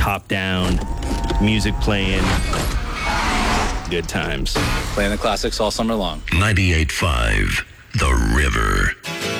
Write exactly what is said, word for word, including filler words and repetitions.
top down, music playing, good times. Playing the classics all summer long. ninety-eight point five The River.